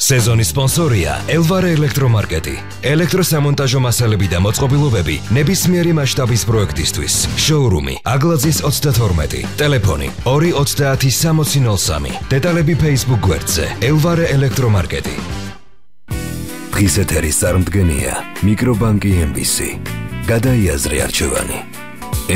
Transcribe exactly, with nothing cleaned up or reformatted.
სეზონის სპონსორია ელვარე ელექტრომარკეტი. ელექტროსამონტაჟო მასალები და მოწყობილობები ნებისმიერი მასშტაბის პროექტისთვის. შოურუმი აგლაძის ოცდათორმეტი. ტელეფონი ორი ოცდაათი სამოცი ნოლ სამი. დეტალები Facebook გვერდზე ელვარე ელექტრომარკეტი. დღის ეთერის წარმდგენია მიკრობანკი ემ ბი სი. გადაიაზრე არჩევანი.